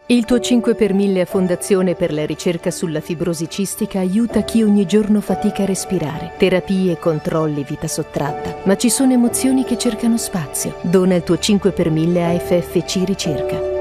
Il tuo 5 per 1000 a Fondazione per la ricerca sulla fibrosi cistica aiuta chi ogni giorno fatica a respirare. Terapie, controlli, vita sottratta. Ma ci sono emozioni che cercano spazio. Dona il tuo 5 per 1000 a FFC Ricerca.